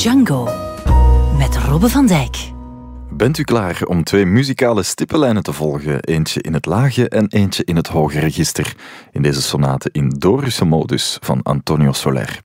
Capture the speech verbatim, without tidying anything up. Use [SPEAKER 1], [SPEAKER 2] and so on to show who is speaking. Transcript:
[SPEAKER 1] Django met Robbe van Dijk.
[SPEAKER 2] Bent u klaar om twee muzikale stippenlijnen te volgen? Eentje in het lage en eentje in het hoge register. In deze sonate in Dorische modus van Antonio Soler.